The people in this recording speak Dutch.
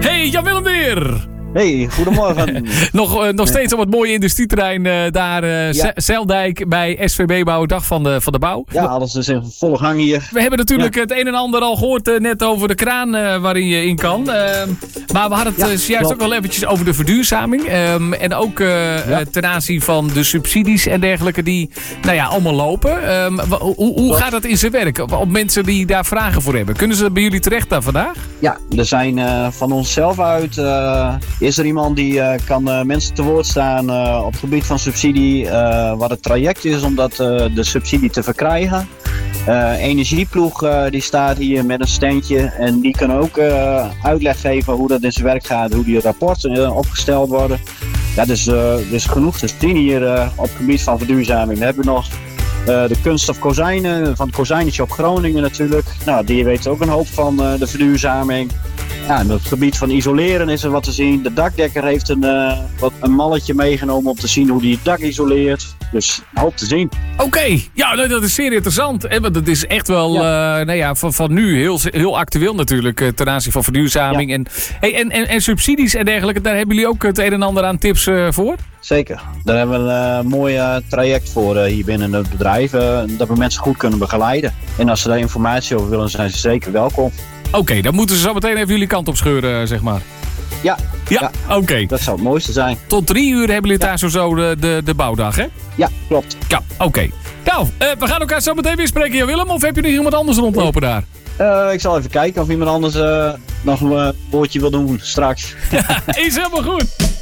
Hey, Jan-Willem weer! Hey, goedemorgen. nog steeds op het mooie industrieterrein daar, Zijldijk bij SVB Bouw, Dag van de Bouw. Ja, alles is in volle gang hier. We hebben natuurlijk het een en ander al gehoord net over de kraan waarin je in kan. Maar we hadden het juist ook wel eventjes over de verduurzaming. En ook ten aanzien van de subsidies en dergelijke die allemaal lopen. Hoe gaat dat in zijn werk? Op mensen die daar vragen voor hebben. Kunnen ze bij jullie terecht daar vandaag? Ja, er zijn van onszelf uit... is er iemand die kan mensen te woord staan op het gebied van subsidie, wat het traject is om de subsidie te verkrijgen. Energieploeg die staat hier met een standje en die kan ook uitleg geven hoe dat in zijn werk gaat, hoe die rapporten opgesteld worden. Ja, dus genoeg te zien hier op het gebied van verduurzaming. Dan hebben we nog de kunststof kozijnen, van het kozijnetje op Groningen natuurlijk. Nou, die weet ook een hoop van de verduurzaming. Ja, en op het gebied van isoleren is er wat te zien. De dakdekker heeft een malletje meegenomen om te zien hoe die het dak isoleert. Dus een hoop te zien. Oké, ja, dat is zeer interessant. Want het is echt wel van nu heel actueel natuurlijk ten aanzien van verduurzaming. Ja. En subsidies en dergelijke, daar hebben jullie ook het een en ander aan tips voor? Zeker. Daar hebben we een mooi traject voor hier binnen het bedrijf. Dat we mensen goed kunnen begeleiden. En als ze daar informatie over willen, zijn ze zeker welkom. Oké, dan moeten ze zo meteen even jullie kant op scheuren, zeg maar. Ja, oké. Dat zou het mooiste zijn. Tot 3 uur hebben jullie daar zo de bouwdag, hè? Ja, klopt. Ja, oké. Nou, we gaan elkaar zo meteen weer spreken, Jan Willem. Of heb je nog iemand anders rondlopen daar? Ik zal even kijken of iemand anders nog een woordje wil doen straks. Is helemaal goed.